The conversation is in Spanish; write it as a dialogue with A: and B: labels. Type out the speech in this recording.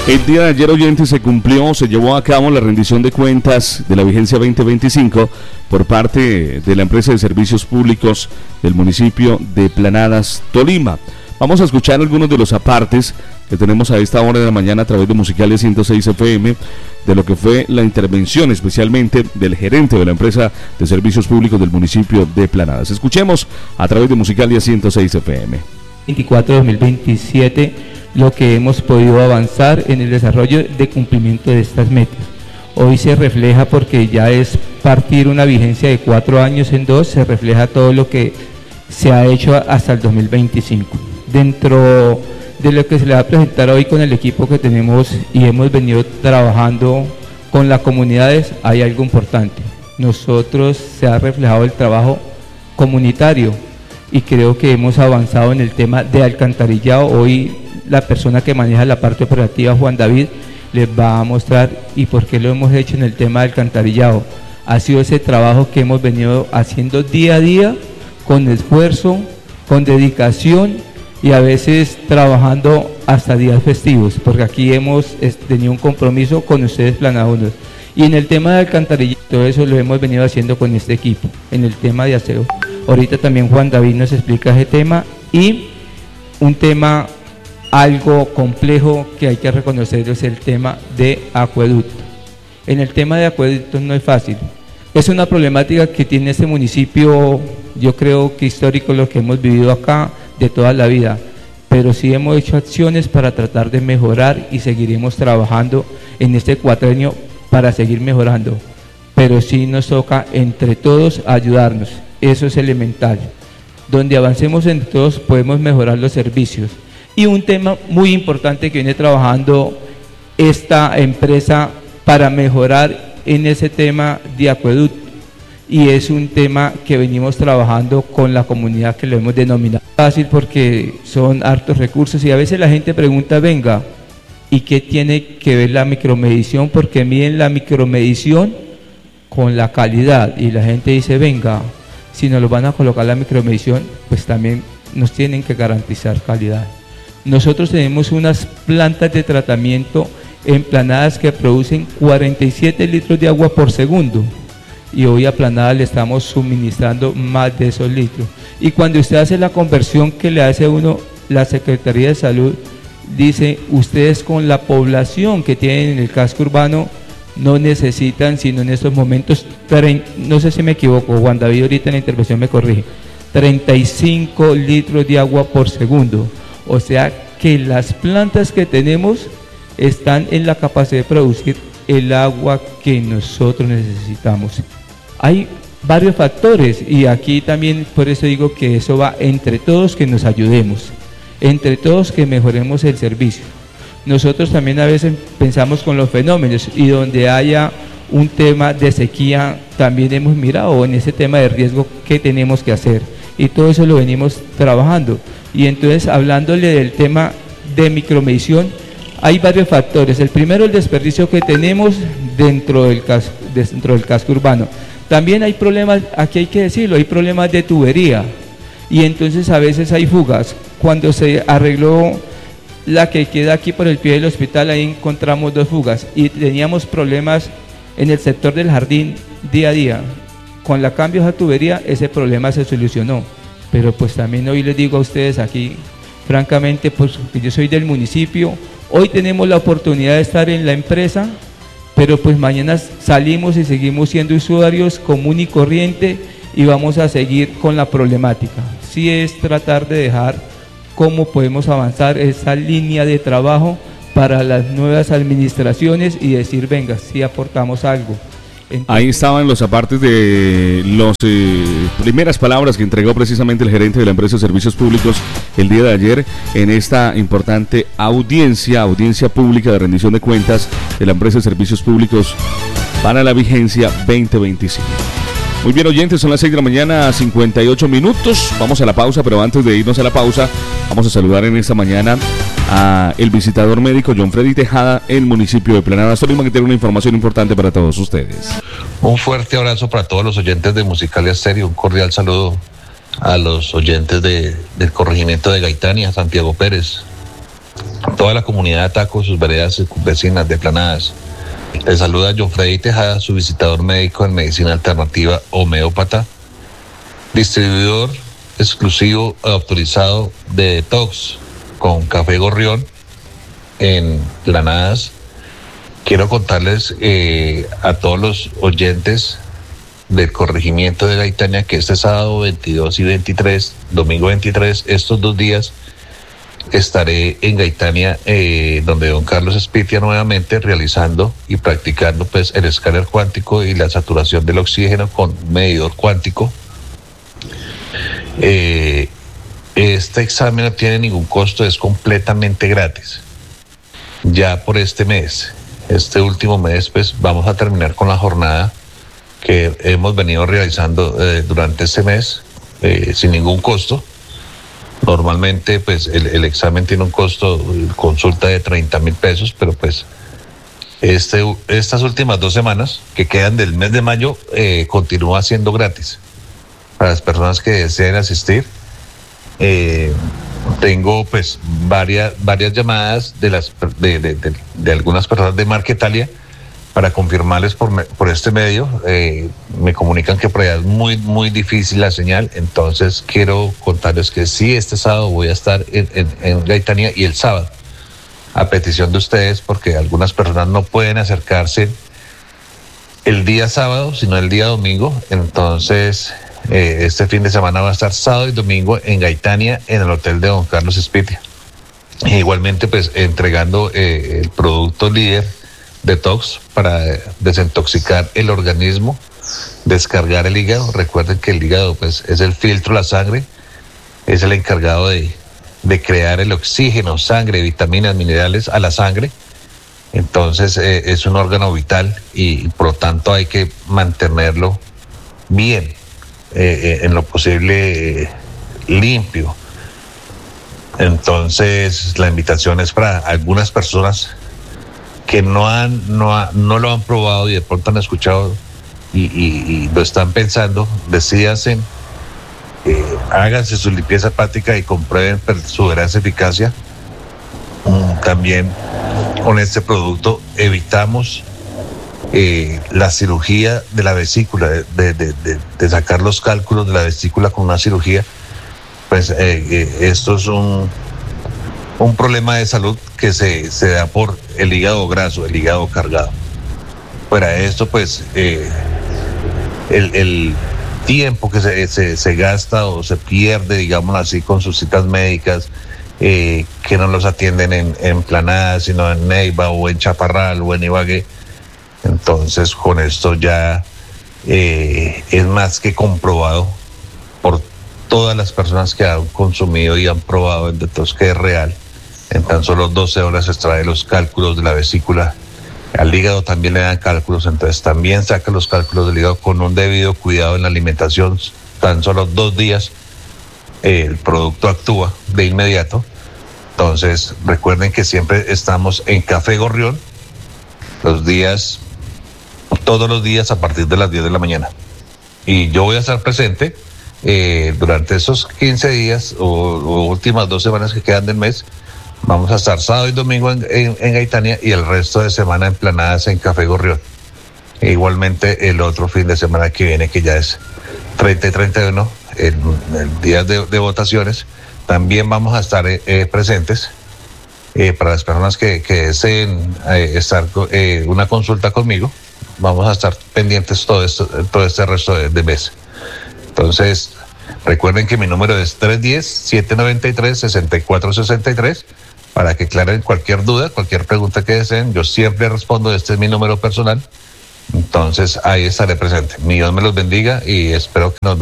A: El día de ayer, oyentes, se llevó a cabo la rendición de cuentas de la vigencia 2025 por parte de la empresa de servicios públicos del municipio de Planadas, Tolima. Vamos a escuchar algunos de los apartes que tenemos a esta hora de la mañana a través de Musicales 106 FM de lo que fue la intervención especialmente del gerente de la empresa de servicios públicos del municipio de Planadas. Escuchemos a través de Musicalia 106 FM.
B: 24-2027 lo que hemos podido avanzar en el desarrollo de cumplimiento de estas metas. Hoy se refleja, porque ya es partir una vigencia de 4 años en 2, se refleja todo lo que se ha hecho hasta el 2025. Dentro de lo que se le va a presentar hoy con el equipo que tenemos y hemos venido trabajando con las comunidades, hay algo importante. Nosotros se ha reflejado el trabajo comunitario y creo que hemos avanzado en el tema de alcantarillado. Hoy la persona que maneja la parte operativa, Juan David, les va a mostrar y por qué lo hemos hecho en el tema del alcantarillado. Ha sido ese trabajo que hemos venido haciendo día a día, con esfuerzo, con dedicación y a veces trabajando hasta días festivos, porque aquí hemos tenido un compromiso con ustedes planados. Y en el tema de alcantarillado, todo eso lo hemos venido haciendo con este equipo, en el tema de aseo. Ahorita también Juan David nos explica ese tema y un tema algo complejo que hay que reconocer es el tema de acueducto. En el tema de acueductos no es fácil. Es una problemática que tiene este municipio, yo creo que histórico, lo que hemos vivido acá de toda la vida, pero sí hemos hecho acciones para tratar de mejorar y seguiremos trabajando en este cuatrienio para seguir mejorando, pero sí nos toca entre todos ayudarnos, eso es elemental. Donde avancemos entre todos podemos mejorar los servicios. Y un tema muy importante que viene trabajando esta empresa para mejorar en ese tema de acueducto, y es un tema que venimos trabajando con la comunidad, que lo hemos denominado fácil porque son hartos recursos y a veces la gente pregunta, venga, ¿y qué tiene que ver la micromedición? Porque miden la micromedición con la calidad y la gente dice, venga, si nos lo van a colocar la micromedición, pues también nos tienen que garantizar calidad. Nosotros tenemos unas plantas de tratamiento en Planadas que producen 47 litros de agua por segundo y hoy a Planadas le estamos suministrando más de esos litros. Y cuando usted hace la conversión que le hace uno, la Secretaría de Salud dice, ustedes con la población que tienen en el casco urbano no necesitan, sino en estos momentos, no sé si me equivoco, Juan David ahorita en la intervención me corrige, 35 litros de agua por segundo. O sea que las plantas que tenemos están en la capacidad de producir el agua que nosotros necesitamos. Hay varios factores y aquí también por eso digo que eso va entre todos, que nos ayudemos, entre todos que mejoremos el servicio. Nosotros también a veces pensamos con los fenómenos y donde haya un tema de sequía también hemos mirado en ese tema de riesgo qué tenemos que hacer y todo eso lo venimos trabajando. Y entonces, hablándole del tema de micromedición, hay varios factores. El primero, el desperdicio que tenemos dentro del casco urbano. También hay problemas, aquí hay que decirlo, hay problemas de tubería. Y entonces a veces hay fugas. Cuando se arregló la que queda aquí por el pie del hospital, ahí encontramos 2 fugas. Y teníamos problemas en el sector del jardín día a día. Con la cambio de tubería, ese problema se solucionó. Pero pues también hoy les digo a ustedes aquí, francamente, pues que yo soy del municipio, hoy tenemos la oportunidad de estar en la empresa, pero pues mañana salimos y seguimos siendo usuarios común y corriente y vamos a seguir con la problemática. Sí es tratar de dejar cómo podemos avanzar esa línea de trabajo para las nuevas administraciones y decir, venga, sí aportamos algo.
A: Entonces, ahí estaban los apartes de las primeras palabras que entregó precisamente el gerente de la empresa de servicios públicos el día de ayer en esta importante audiencia pública de rendición de cuentas de la empresa de servicios públicos para la vigencia 2025. Muy bien, oyentes, son las 6 de la mañana, 58 minutos. Vamos a la pausa, pero antes de irnos a la pausa, vamos a saludar en esta mañana a el visitador médico John Freddy Tejada en el municipio de Planadas, Tolima, que tiene una información importante para todos ustedes.
C: Un fuerte abrazo para todos los oyentes de Musicalia Stereo, un cordial saludo a los oyentes del corregimiento de Gaitán y a Santiago Pérez. toda la comunidad de Ataco, sus veredas vecinas de Planadas. Les saluda Jofrey Tejada, su visitador médico en medicina alternativa homeópata, distribuidor exclusivo autorizado de detox con Café Gorrión en Planadas. Quiero contarles a todos los oyentes del corregimiento de Gaitania que este sábado 22 y 23, domingo 23, estos 2 días estaré en Gaitania, donde don Carlos Espitia nuevamente realizando y practicando pues el escáner cuántico y la saturación del oxígeno con medidor cuántico. Este examen no tiene ningún costo, es completamente gratis. Ya por este mes, este último mes, pues vamos a terminar con la jornada que hemos venido realizando durante este mes sin ningún costo. Normalmente pues el examen tiene un costo, consulta de 30,000 pesos, pero pues estas últimas 2 semanas que quedan del mes de mayo continúa siendo gratis para las personas que deseen asistir. Tengo pues varias llamadas de algunas personas de Marquetalia para confirmarles por este medio. Me comunican que por allá es muy difícil la señal, entonces quiero contarles que sí, este sábado voy a estar en Gaitania, y el sábado, a petición de ustedes, porque algunas personas no pueden acercarse el día sábado, sino el día domingo. Entonces este fin de semana va a estar sábado y domingo en Gaitania, en el hotel de don Carlos Espitia. Igualmente pues entregando el producto líder detox para desintoxicar el organismo, descargar el hígado. Recuerden que el hígado pues es el filtro de la sangre, es el encargado de crear el oxígeno, sangre, vitaminas, minerales a la sangre. Entonces es un órgano vital y por lo tanto hay que mantenerlo bien, en lo posible limpio. Entonces la invitación es para algunas personas que no lo han probado y de pronto han escuchado y lo están pensando. Decídanse, háganse su limpieza hepática y comprueben su veraz eficacia. También con este producto evitamos la cirugía de la vesícula, de sacar los cálculos de la vesícula con una cirugía. Pues esto es un problema de salud que se da por el hígado graso, el hígado cargado. Fuera de esto, pues el tiempo que se gasta o se pierde, digamos así, con sus citas médicas, que no los atienden en Planadas, sino en Neiva o en Chaparral o en Ibagué. Entonces con esto ya es más que comprobado por todas las personas que han consumido y han probado el detox, que es real. En tan solo 12 horas se extrae los cálculos de la vesícula. Al hígado también le dan cálculos, entonces también saca los cálculos del hígado con un debido cuidado en la alimentación. Tan solo 2 días el producto actúa de inmediato. Entonces recuerden que siempre estamos en Café Gorrión todos los días a partir de las 10 de la mañana. Y yo voy a estar presente durante esos 15 días o últimas 2 semanas que quedan del mes. Vamos a estar sábado y domingo en Gaitania y el resto de semana en Planadas en Café Gorrión. E igualmente el otro fin de semana que viene, que ya es 30 y 31, el día de votaciones, también vamos a estar presentes. Para las personas que deseen estar una consulta conmigo, vamos a estar pendientes todo este resto de mes. Entonces, recuerden que mi número es 310-793-6463 para que aclaren cualquier duda, cualquier pregunta que deseen. Yo siempre respondo, este es mi número personal. Entonces, ahí estaré presente. Mi Dios me los bendiga y espero que nos veamos